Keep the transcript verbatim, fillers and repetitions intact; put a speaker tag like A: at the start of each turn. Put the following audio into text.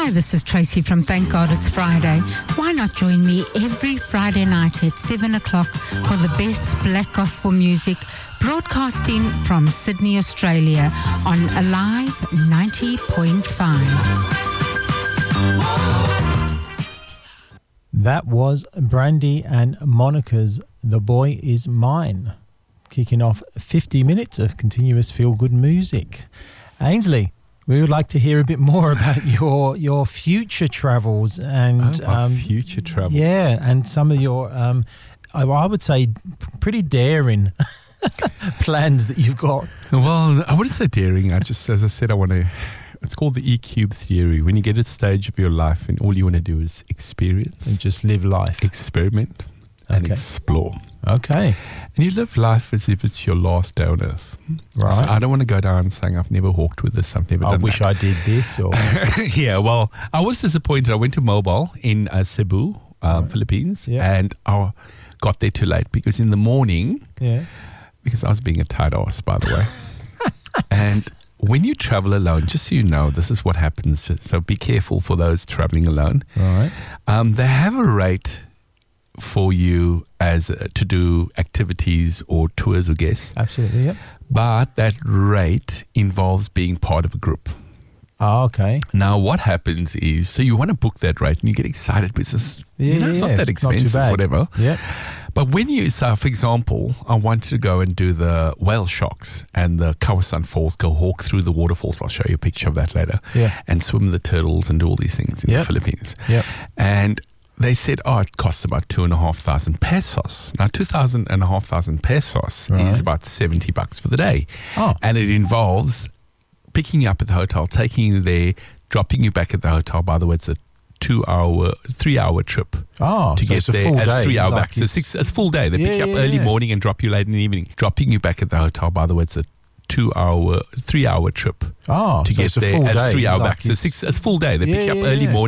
A: Hi, this is Tracy from Thank God It's Friday. Why not join me every Friday night at seven o'clock for the best black gospel music, broadcasting from Sydney, Australia on Alive ninety point five.
B: That was Brandy and Monica's The Boy Is Mine, kicking off fifty minutes of continuous feel-good music. Ainsley, we would like to hear a bit more about your your future travels and
C: oh, my
B: um,
C: future travels.
B: Yeah, and some of your, um, I, I would say, pretty daring plans that you've got.
C: Well, I wouldn't say daring. I just, as I said, I want to. It's called the E-Cube theory. When you get to a stage of your life and all you want to do is experience
B: And just live life.
C: experiment, and
B: Okay.
C: explore.
B: Okay.
C: And you live life as if it's your last day on earth.
B: Right.
C: So I don't want to go down saying I've never walked with this, I've never
B: I
C: done
B: wish
C: that.
B: I did this. Or
C: Yeah, well, I was disappointed. I went to Mobile in uh, Cebu, uh,
B: Right.
C: Philippines,
B: Yeah.
C: and I got there too late because in the morning,
B: yeah.
C: because I was being a tight ass, by the way, and when you travel alone, just so you know, this is what happens. So be careful for those traveling alone.
B: Right.
C: Um, they have a rate for you as uh, to do activities or tours or guests,
B: Absolutely. Yep.
C: but that rate involves being part of a group.
B: Oh, okay.
C: Now, what happens is, so you want to book that rate and you get excited because it's,
B: Yeah,
C: you know,
B: yeah,
C: it's not
B: yeah,
C: that
B: it's not too
C: expensive,
B: bad.
C: whatever.
B: Yep.
C: But when you, so for example, I wanted to go and do the whale sharks and the Kawasan Falls, go walk through the waterfalls. I'll show you a picture of that later.
B: Yeah.
C: And swim the turtles and do all these things in
B: Yep.
C: the Philippines.
B: Yep.
C: And they said, oh, it costs about two and a half thousand pesos. Now, two thousand and a half thousand pesos
B: Right.
C: is about seventy bucks for the day.
B: Oh.
C: And it involves picking you up at the hotel, taking you there, dropping you back at the hotel. By the way, it's a two-hour, three-hour trip
B: Oh,
C: to
B: so
C: get
B: it's a
C: there,
B: full
C: and
B: day.
C: three-hour
B: like
C: back. So
B: it's-
C: six, it's full day. They
B: Yeah,
C: pick you up
B: yeah,
C: early
B: yeah.
C: morning and drop you late in the evening, dropping you back at the hotel. By the way, it's a two-hour, three-hour trip
B: Oh,
C: to
B: so
C: get
B: it's a
C: there,
B: full
C: and
B: day.
C: three-hour
B: like
C: back. So
B: it's-
C: six, it's full day. They
B: Yeah,
C: pick you up
B: yeah,
C: early
B: yeah.
C: morning